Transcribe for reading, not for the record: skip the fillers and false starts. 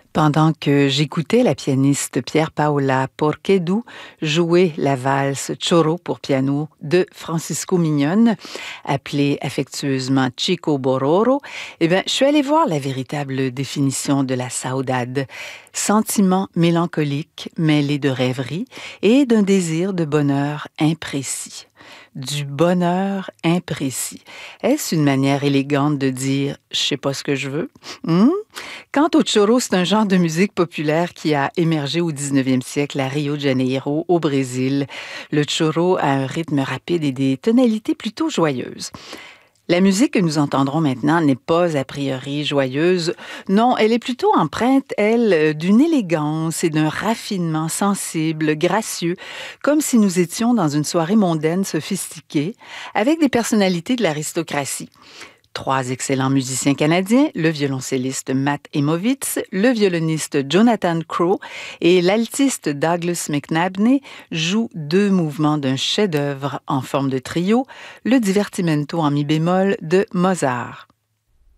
Pendant que j'écoutais la pianiste Pier Paola Porchedu jouer la valse Choro pour piano de Francisco Mignone, appelée affectueusement Chico Bororo, je suis allée voir la véritable définition de la saudade. Sentiment mélancolique mêlé de rêverie et d'un désir de bonheur imprécis. Du bonheur imprécis. Est-ce une manière élégante de dire « je sais pas ce que je veux » Quant au choro, c'est un genre de musique populaire qui a émergé au 19e siècle à Rio de Janeiro, au Brésil. Le choro a un rythme rapide et des tonalités plutôt joyeuses. La musique que nous entendrons maintenant n'est pas a priori joyeuse. Non, elle est plutôt empreinte, elle, d'une élégance et d'un raffinement sensible, gracieux, comme si nous étions dans une soirée mondaine sophistiquée, avec des personnalités de l'aristocratie. Trois excellents musiciens canadiens, le violoncelliste Matt Emovitz, le violoniste Jonathan Crowe et l'altiste Douglas McNabney jouent deux mouvements d'un chef-d'œuvre en forme de trio, le Divertimento en mi bémol de Mozart.